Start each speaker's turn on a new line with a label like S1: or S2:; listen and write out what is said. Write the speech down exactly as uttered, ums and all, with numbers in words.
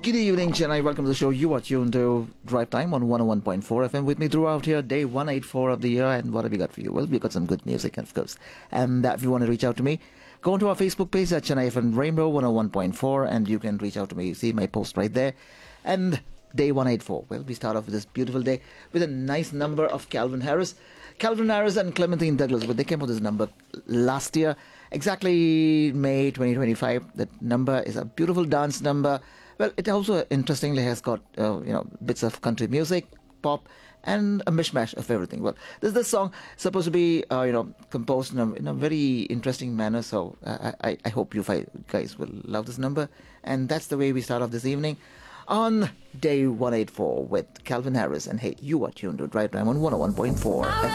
S1: Good evening, Chennai. Welcome to the show. You are tuned to Drive Time on one oh one point four F M with me throughout here, day one eighty-four of the year. And what have we got for you? Well, we've got some good music, of course. And uh, if you want to reach out to me, go onto our Facebook page at Chennai F M Rainbow one oh one point four, and you can reach out to me. You see my post right there. And day one eighty-four. Well, we start off with this beautiful day with a nice number of Calvin Harris. Calvin Harris and Clementine Douglas, but they came up with this number last year, exactly May twenty twenty-five. That number is a beautiful dance number. Well, it also interestingly has got uh, you know bits of country music, pop, and a mishmash of everything. Well, this this song supposed to be uh, you know composed in a, in a very interesting manner. So uh, I I hope you guys will love this number, and that's the way we start off this evening on day one eighty-four with Calvin Harris. And hey, you are tuned to Drive Time on one oh one point four.